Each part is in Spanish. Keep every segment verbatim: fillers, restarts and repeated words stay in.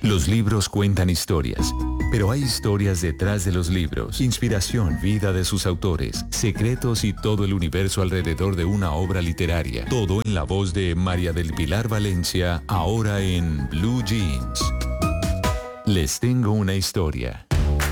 Los libros cuentan historias, pero hay historias detrás de los libros, inspiración, vida de sus autores, secretos y todo el universo alrededor de una obra literaria. Todo en la voz de María del Pilar Valencia, ahora en Blue Jeans. Les tengo una historia.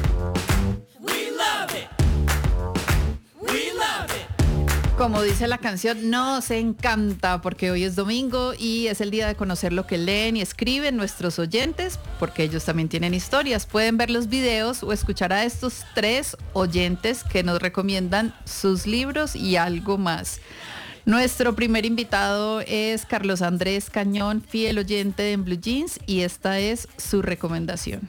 Como dice la canción, nos encanta porque hoy es domingo y es el día de conocer lo que leen y escriben nuestros oyentes, porque ellos también tienen historias. Pueden ver los videos o escuchar a estos tres oyentes que nos recomiendan sus libros y algo más. Nuestro primer invitado es Carlos Andrés Cañón, fiel oyente de En Blue Jeans, y esta es su recomendación.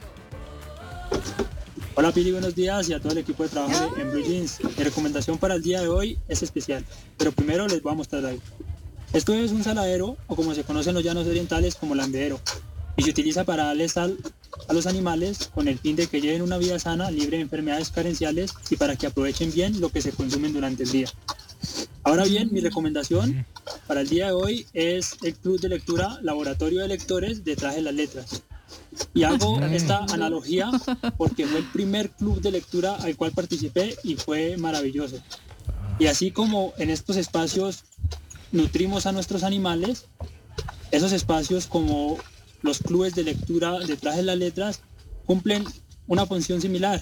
Hola Pili, buenos días, y a todo el equipo de trabajo de En Blue Jeans. Mi recomendación para el día de hoy es especial, pero primero les voy a mostrar algo. Esto es un saladero, o como se conoce en los llanos orientales como lambedero, y se utiliza para darle sal a los animales con el fin de que lleven una vida sana, libre de enfermedades carenciales y para que aprovechen bien lo que se consumen durante el día. Ahora bien, mi recomendación para el día de hoy es el Club de Lectura Laboratorio de Lectores detrás de las letras. Y hago esta analogía porque fue el primer club de lectura al cual participé y fue maravilloso. Y así como en estos espacios nutrimos a nuestros animales, esos espacios como los clubes de lectura detrás de las letras cumplen una función similar.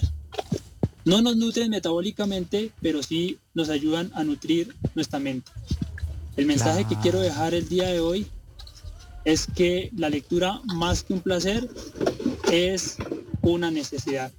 No nos nutren metabólicamente, pero sí nos ayudan a nutrir nuestra mente. El mensaje que quiero dejar el día de hoy es que la lectura, más que un placer, es una necesidad.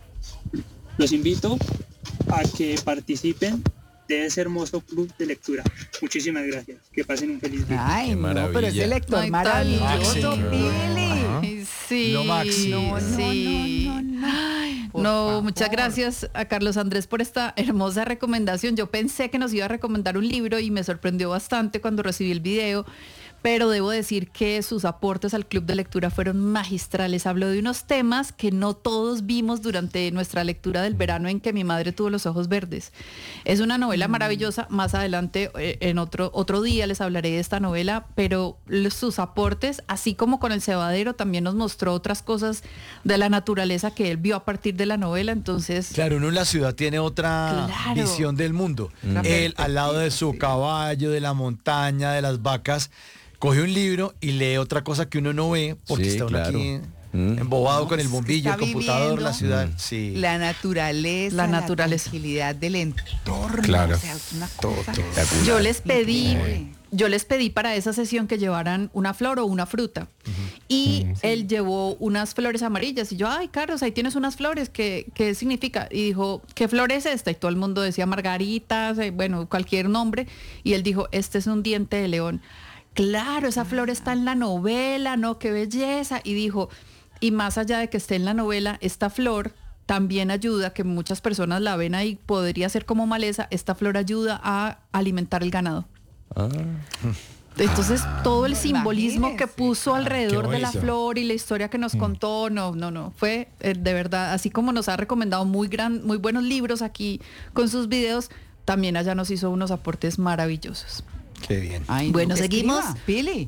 Los invito a que participen de ese hermoso club de lectura. Muchísimas gracias. Que pasen un feliz día. Ay, Qué no, maravilla. pero ese lector Ay, maravilloso, tan máximo. Pili. Sí, Lo máximo. No, no, sí. no, no, no. Ay, Por no, favor. muchas gracias a Carlos Andrés por esta hermosa recomendación. Yo pensé que nos iba a recomendar un libro y me sorprendió bastante cuando recibí el video, pero debo decir que sus aportes al club de lectura fueron magistrales. Habló de unos temas que no todos vimos durante nuestra lectura del verano en que mi madre tuvo los ojos verdes. Es una novela maravillosa. Más adelante, eh, en otro, otro día les hablaré de esta novela, pero los- sus aportes, así como con El Cebadero, también nos mostró otras cosas de la naturaleza que él vio a partir de la novela. Entonces, Claro, uno en la ciudad tiene otra Claro. visión del mundo. Mm. Él al lado de su caballo, de la montaña, de las vacas, coge un libro y lee otra cosa que uno no ve porque Sí, está uno claro. aquí Mm. embobado No, con el es que bombillo, el está computador, viviendo la ciudad. Mm. Sí. La naturaleza, La naturaleza. la tranquilidad del entorno. Claro. O sea, es una Todo, cosa espectacular. yo les pedí, increíble. yo les pedí para esa sesión que llevaran una flor o una fruta. Y él llevó unas flores amarillas. Y yo, ay, Carlos, ahí tienes unas flores. ¿Qué, qué significa? Y dijo, ¿qué flor es esta? Y todo el mundo decía margaritas, eh, bueno, cualquier nombre. Y él dijo, este es un diente de león. Claro, esa flor está en la novela, ¿no? Qué belleza. Y dijo, y más allá de que esté en la novela, esta flor también ayuda, que muchas personas la ven ahí, podría ser como maleza, esta flor ayuda a alimentar el ganado. Ah. Entonces, todo el simbolismo que Imagínese. puso alrededor de la bonito. flor y la historia que nos contó, no, no, no, fue eh, de verdad, así como nos ha recomendado muy gran, muy buenos libros aquí con sus videos, también allá nos hizo unos aportes maravillosos. Qué bien. Ay, Bueno, no, que seguimos. escriba, Pili.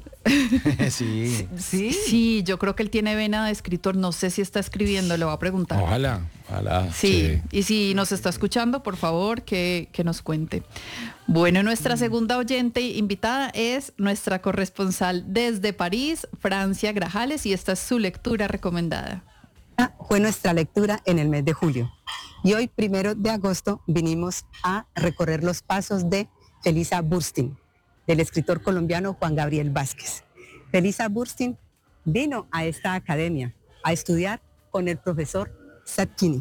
Sí. Sí. Sí, yo creo que él tiene vena de escritor, no sé si está escribiendo, le voy a preguntar. Ojalá, ojalá. Sí, y si nos está escuchando, por favor, que, que nos cuente. Bueno, nuestra segunda oyente invitada es nuestra corresponsal desde París, Francia Grajales, y esta es su lectura recomendada. Fue nuestra lectura en el mes de julio. Y hoy, primero de agosto, vinimos a recorrer los pasos de Felisa Burstyn, del escritor colombiano Juan Gabriel Vázquez. Felisa Burstyn vino a esta academia a estudiar con el profesor Zadkini.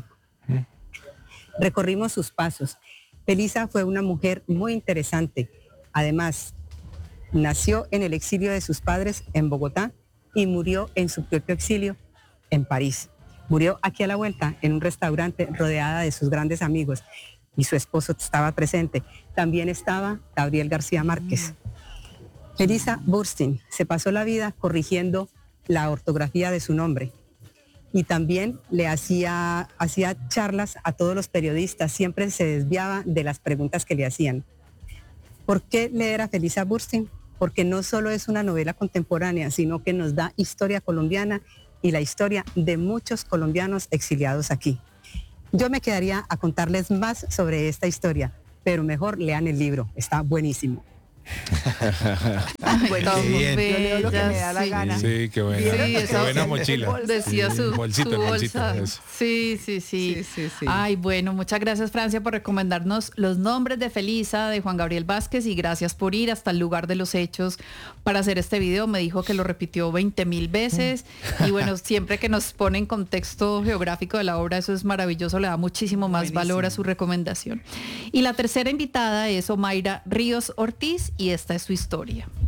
Recorrimos sus pasos. Felisa fue una mujer muy interesante. Además, nació en el exilio de sus padres en Bogotá y murió en su propio exilio en París. Murió aquí a la vuelta en un restaurante rodeada de sus grandes amigos y su esposo estaba presente. También estaba Gabriel García Márquez. Felisa Burstyn se pasó la vida corrigiendo la ortografía de su nombre y también le hacía, hacía charlas a todos los periodistas, siempre se desviaba de las preguntas que le hacían. ¿Por qué leer a Felisa Burstyn? Porque no solo es una novela contemporánea, sino que nos da historia colombiana y la historia de muchos colombianos exiliados aquí. Yo me quedaría a contarles más sobre esta historia, pero mejor lean el libro, está buenísimo. Ay, Bueno, tan qué bien. Yo leo lo que me da la bellas, gana. Sí, qué buena. Sí, qué esa- buena el mochila. bolso. Decía Sí, su, bolsito, su el bolsito, bolsa. eso. Sí, sí, sí. Sí, sí, sí. Ay, bueno, muchas gracias, Francia, por recomendarnos los nombres de Felisa, de Juan Gabriel Vázquez, y gracias por ir hasta el lugar de los hechos para hacer este video. Me dijo que lo repitió veinte mil veces. Y bueno, siempre que nos pone en contexto geográfico de la obra, eso es maravilloso, le da muchísimo más Buenísimo. valor a su recomendación. Y la tercera invitada es Omaira Ríos Ortiz, y esta es su historia.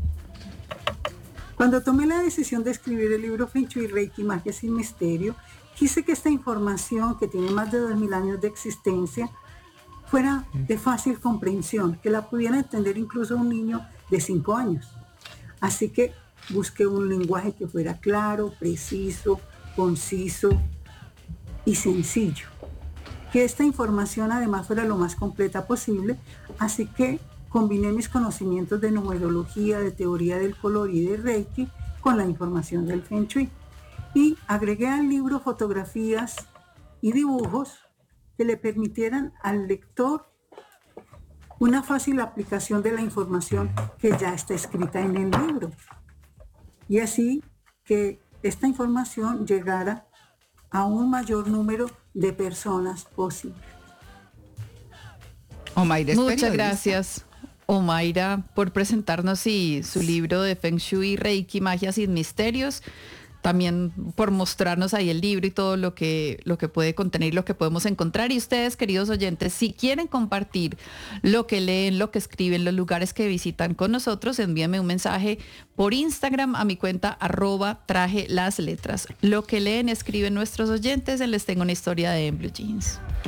Cuando tomé la decisión de escribir el libro Feng Shui, Reiki, Magia sin Misterio, quise que esta información, que tiene más de dos mil años de existencia, fuera de fácil comprensión, que la pudiera entender incluso un niño de cinco años. Así que busqué un lenguaje que fuera claro, preciso, conciso y sencillo. Que esta información además fuera lo más completa posible, así que combiné mis conocimientos de numerología, de teoría del color y de Reiki con la información del Feng Shui. Y agregué al libro fotografías y dibujos que le permitieran al lector una fácil aplicación de la información que ya está escrita en el libro. Y así que esta información llegara a un mayor número de personas posible. Omaira es Muchas periodista. gracias, Omaira, por presentarnos y su libro de Feng Shui, Reiki, Magia sin Misterios. También por mostrarnos ahí el libro y todo lo que, lo que puede contener, lo que podemos encontrar. Y ustedes, queridos oyentes, si quieren compartir lo que leen, lo que escriben, los lugares que visitan con nosotros, envíenme un mensaje por Instagram a mi cuenta arroba traje las letras. Lo que leen, escriben nuestros oyentes, les tengo una historia de En Blue Jeans.